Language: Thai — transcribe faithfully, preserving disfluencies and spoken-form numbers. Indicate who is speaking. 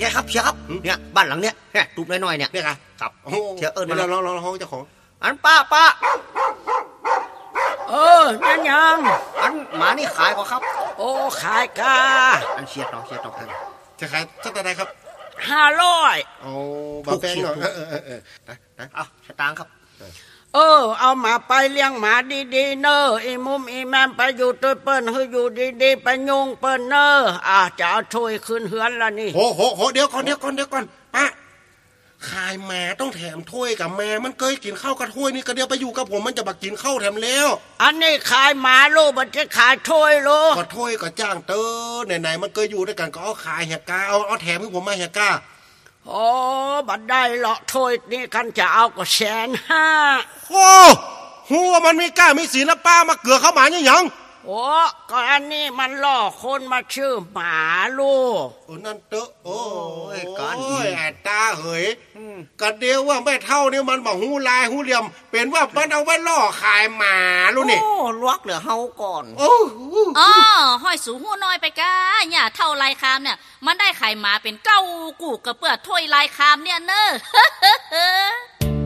Speaker 1: ชียครับเชียครับเนี่ยบ้านหลังเนี้ยแค่ตูบน้อยๆเนี่ย
Speaker 2: เนี่ยครับ
Speaker 1: เชียเอิญมา
Speaker 2: ลองลองลองเจ้าของ
Speaker 1: อันป้าป้า
Speaker 3: เออนั่นยัง
Speaker 1: อันหมานี่ขายก็ครับ
Speaker 3: โอ้ขายกา
Speaker 1: อันเชียร์ต่อเชียร์ต่อกัน
Speaker 2: จะขายเท่าไหร่ครับ
Speaker 3: ห้าร้อย
Speaker 2: โอ้บาแพงหน่อยเออเออเออ
Speaker 1: นะเอาสตางค์ครับ
Speaker 3: เออเอาหมาไปเลี้ยงหมาดีๆเนอะอีมุมอีแมมไปอยู่ตัวเปิ้นให้อยู่ดีๆไปยุงเปิ้นเนอะอ่ะจะเอาถ้วยขึ้นเฮือนละนี่
Speaker 2: โหโหโหเดี๋ยวก่อนเดี๋ยวก่อนเดี๋ยวก่อนป้าขายแม่ต้องแถมถ้วยกับแม่มันเคยกินข้าวกับถ้วยนี่ก็เดี๋ยวไปอยู่กับผมมันจะบักกินข้าวแถมแล้ว
Speaker 3: อันนี้ขายหมาโลมันจะขายถ้วยโล
Speaker 2: ก็ถ้วยก็จ้างเตอไหนๆมันเคยอยู่ด้วยกันก็เอาขายเฮียกาเอาเอาแถมให้ผมมาเฮียกา
Speaker 3: โอ้บัดได้เลาะถ้วยนี่กันจะเอาก็แสนห้า
Speaker 2: โอ้หัวมันมีกล้ามีศีลนะป้ามาเกลือเข้าหมาเนี่ยยัง
Speaker 3: โอ้ก็อันนี้มันล่อคนมาชื่อหมาลูก
Speaker 2: โอ้นั่นเตอะโอ้ยกันโอ้ยแอดตาเหยกระเดียวว่าแม่เท่านี่มันบอกหูลายหูเหลี่ยมเป็นว่ามันเอาไว้ล่อขายหมาลูกนี่
Speaker 1: โอ้ลวกเหลือเฮาก่อน
Speaker 2: โอ้
Speaker 4: อ๋อห้อยสูหูน้อยไปกะเนี่ยเท่าลายคามเนี่ยมันได้ขายหมาเป็นเก้ากูกระเปื้อถ้วยลายคามเนี่ยเนอะ